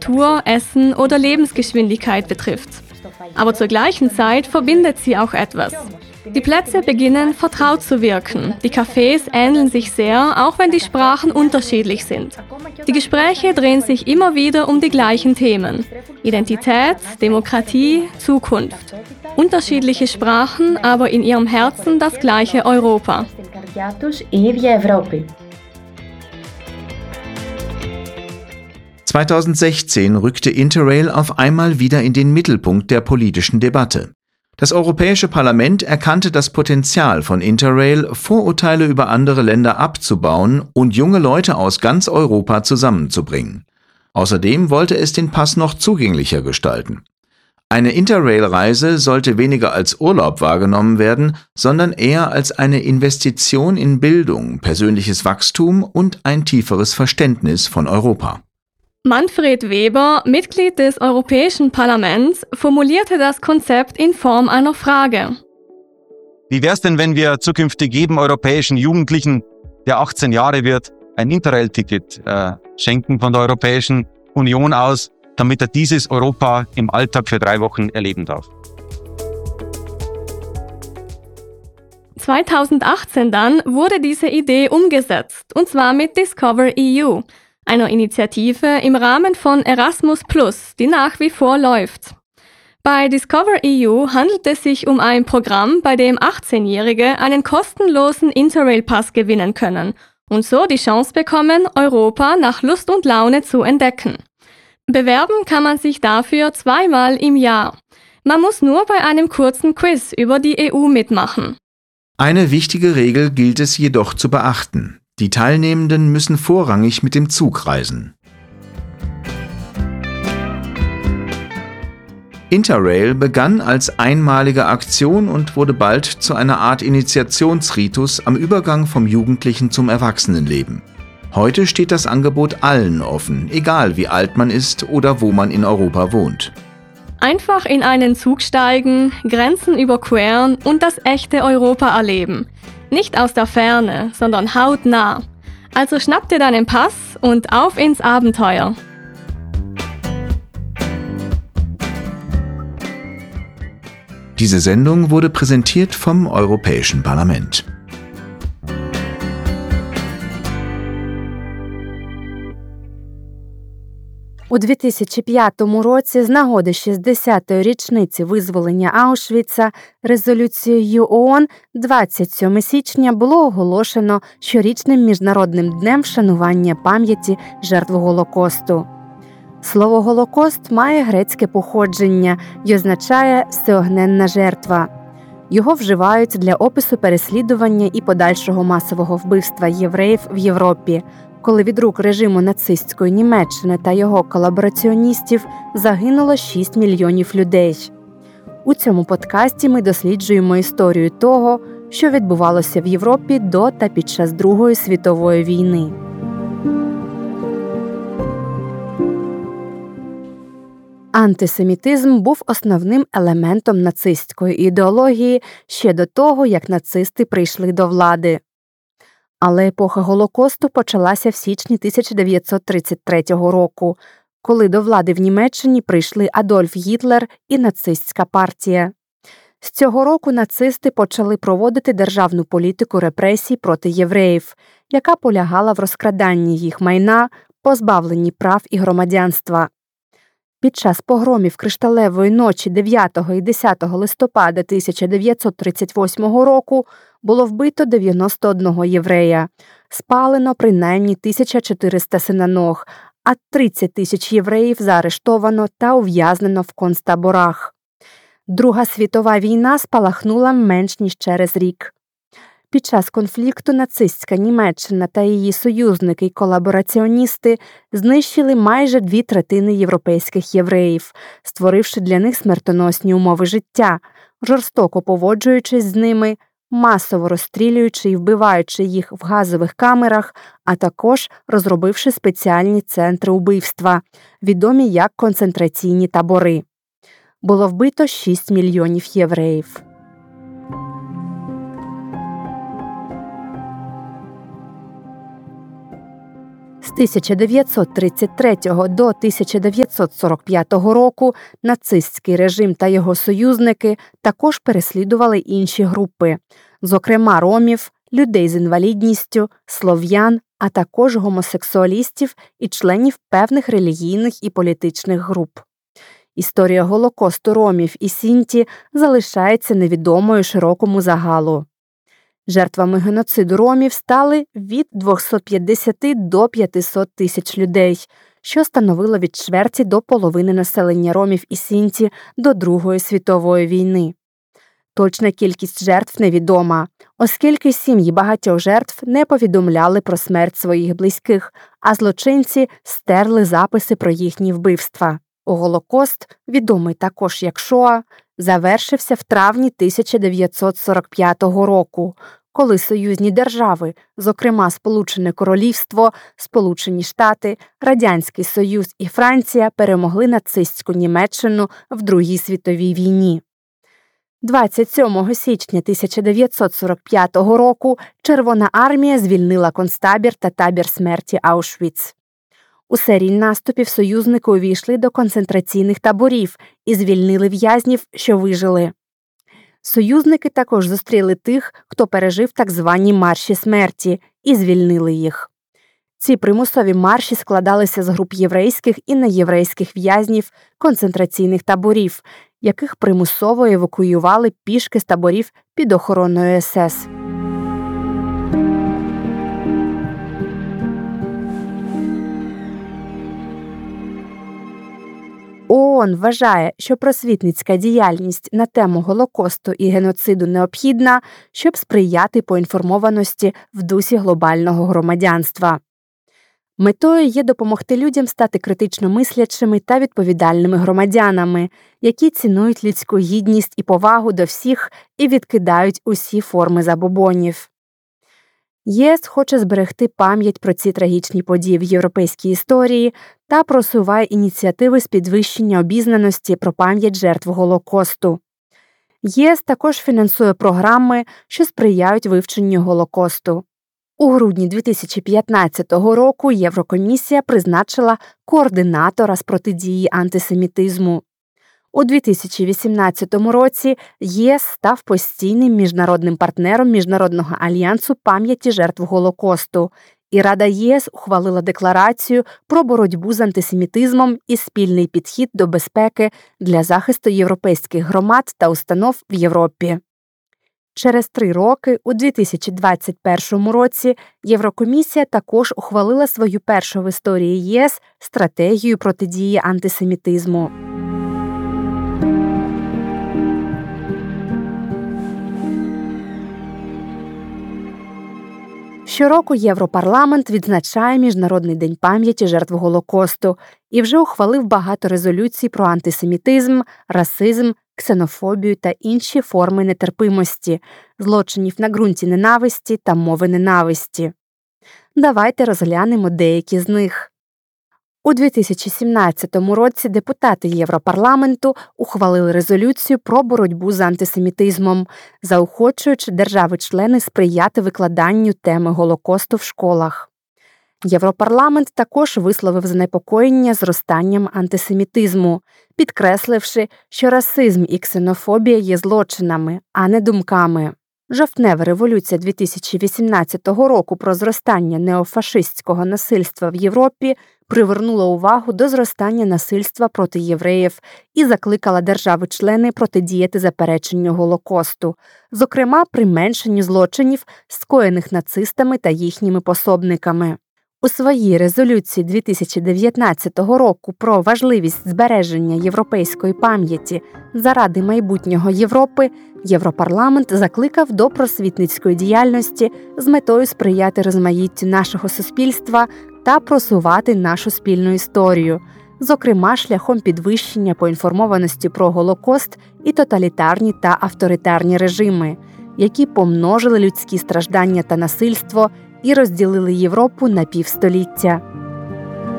Kultur, Essen oder Lebensgeschwindigkeit betrifft. Aber zur gleichen Zeit verbindet sie auch etwas. Die Plätze beginnen vertraut zu wirken. Die Cafés ähneln sich sehr, auch wenn die Sprachen unterschiedlich sind. Die Gespräche drehen sich immer wieder um die gleichen Themen: Identität, Demokratie, Zukunft. Unterschiedliche Sprachen, aber in ihrem Herzen das gleiche Europa. 2016 rückte Interrail auf einmal wieder in den Mittelpunkt der politischen Debatte. Das Europäische Parlament erkannte das Potenzial von Interrail, Vorurteile über andere Länder abzubauen und junge Leute aus ganz Europa zusammenzubringen. Außerdem wollte es den Pass noch zugänglicher gestalten. Eine Interrail-Reise sollte weniger als Urlaub wahrgenommen werden, sondern eher als eine Investition in Bildung, persönliches Wachstum und ein tieferes Verständnis von Europa. Manfred Weber, Mitglied des Europäischen Parlaments, formulierte das Konzept in Form einer Frage. Wie wäre es denn, wenn wir zukünftig jedem europäischen Jugendlichen, der 18 Jahre wird, ein Interrail-Ticket schenken von der Europäischen Union aus, damit er dieses Europa im Alltag für 3 Wochen erleben darf? 2018 dann wurde diese Idee umgesetzt, und zwar mit Discover EU, einer Initiative im Rahmen von Erasmus+, die nach wie vor läuft. Bei Discover EU handelt es sich um ein Programm, bei dem 18-Jährige einen kostenlosen Interrail-Pass gewinnen können und so die Chance bekommen, Europa nach Lust und Laune zu entdecken. Bewerben kann man sich dafür 2-mal im Jahr. Man muss nur bei einem kurzen Quiz über die EU mitmachen. Eine wichtige Regel gilt es jedoch zu beachten. Die Teilnehmenden müssen vorrangig mit dem Zug reisen. Interrail begann als einmalige Aktion und wurde bald zu einer Art Initiationsritus am Übergang vom Jugendlichen zum Erwachsenenleben. Heute steht das Angebot allen offen, egal wie alt man ist oder wo man in Europa wohnt. Einfach in einen Zug steigen, Grenzen überqueren und das echte Europa erleben. Nicht aus der Ferne, sondern hautnah. Also schnapp dir deinen Pass und auf ins Abenteuer. Diese Sendung wurde präsentiert vom Europäischen Parlament. У 2005 році з нагоди 60-ї річниці визволення Аушвіца резолюцією ООН 27 січня було оголошено щорічним Міжнародним днем вшанування пам'яті жертв Голокосту. Слово «Голокост» має грецьке походження і означає «всеогненна жертва». Його вживають для опису переслідування і подальшого масового вбивства євреїв в Європі, коли від рук режиму нацистської Німеччини та його колабораціоністів загинуло 6 мільйонів людей. У цьому подкасті ми досліджуємо історію того, що відбувалося в Європі до та під час Другої світової війни. Антисемітизм був основним елементом нацистської ідеології ще до того, як нацисти прийшли до влади. Але епоха Голокосту почалася в січні 1933 року, коли до влади в Німеччині прийшли Адольф Гітлер і нацистська партія. З цього року нацисти почали проводити державну політику репресій проти євреїв, яка полягала в розкраданні їх майна, позбавленні прав і громадянства. Під час погромів Кришталевої ночі 9 і 10 листопада 1938 року було вбито 91 єврея, спалено принаймні 1400 синагог, а 30 тисяч євреїв заарештовано та ув'язнено в концтаборах. Друга світова війна спалахнула менш ніж через рік. Під час конфлікту нацистська Німеччина та її союзники й колабораціоністи знищили майже 2/3 європейських євреїв, створивши для них смертоносні умови життя, жорстоко поводжуючись з ними, масово розстрілюючи і вбиваючи їх в газових камерах, а також розробивши спеціальні центри убивства, відомі як концентраційні табори. Було вбито 6 мільйонів євреїв. З 1933 до 1945 року нацистський режим та його союзники також переслідували інші групи, зокрема ромів, людей з інвалідністю, слов'ян, а також гомосексуалістів і членів певних релігійних і політичних груп. Історія Голокосту ромів і сінті залишається невідомою широкому загалу. Жертвами геноциду ромів стали від 250 до 500 тисяч людей, що становило від чверті до половини населення ромів і сінті до Другої світової війни. Точна кількість жертв невідома, оскільки сім'ї багатьох жертв не повідомляли про смерть своїх близьких, а злочинці стерли записи про їхні вбивства. Голокост, відомий також як Шоа, завершився в травні 1945 року, коли союзні держави, зокрема Сполучене Королівство, Сполучені Штати, Радянський Союз і Франція перемогли нацистську Німеччину в Другій світовій війні. 27 січня 1945 року Червона армія звільнила концтабір та табір смерті Аушвіц. У серії наступів союзники увійшли до концентраційних таборів і звільнили в'язнів, що вижили. Союзники також зустріли тих, хто пережив так звані марші смерті, і звільнили їх. Ці примусові марші складалися з груп єврейських і неєврейських в'язнів концентраційних таборів, яких примусово евакуювали пішки з таборів під охороною СС. ООН вважає, що просвітницька діяльність на тему Голокосту і геноциду необхідна, щоб сприяти поінформованості в дусі глобального громадянства. Метою є допомогти людям стати критично мислячими та відповідальними громадянами, які цінують людську гідність і повагу до всіх і відкидають усі форми забобонів. ЄС хоче зберегти пам'ять про ці трагічні події в європейській історії та просуває ініціативи з підвищення обізнаності про пам'ять жертв Голокосту. ЄС також фінансує програми, що сприяють вивченню Голокосту. У грудні 2015 року Єврокомісія призначила координатора з протидії антисемітизму. У 2018 році ЄС став постійним міжнародним партнером Міжнародного альянсу пам'яті жертв Голокосту, і Рада ЄС ухвалила декларацію про боротьбу з антисемітизмом і спільний підхід до безпеки для захисту європейських громад та установ в Європі. Через 3 роки, у 2021 році, Єврокомісія також ухвалила свою першу в історії ЄС стратегію протидії антисемітизму. Щороку Європарламент відзначає Міжнародний день пам'яті жертв Голокосту і вже ухвалив багато резолюцій про антисемітизм, расизм, ксенофобію та інші форми нетерпимості, злочинів на ґрунті ненависті та мови ненависті. Давайте розглянемо деякі з них. У 2017 році депутати Європарламенту ухвалили резолюцію про боротьбу з антисемітизмом, заохочуючи держави-члени сприяти викладанню теми Голокосту в школах. Європарламент також висловив занепокоєння зростанням антисемітизму, підкресливши, що расизм і ксенофобія є злочинами, а не думками. Жовтнева революція 2018 року про зростання неофашистського насильства в Європі привернула увагу до зростання насильства проти євреїв і закликала держави-члени протидіяти запереченню Голокосту, зокрема применшенню злочинів, скоєних нацистами та їхніми пособниками. У своїй резолюції 2019 року про важливість збереження європейської пам'яті заради майбутнього Європи Європарламент закликав до просвітницької діяльності з метою сприяти розмаїттю нашого суспільства та просувати нашу спільну історію, зокрема шляхом підвищення поінформованості про Голокост і тоталітарні та авторитарні режими, які помножили людські страждання та насильство і розділили Європу на півстоліття.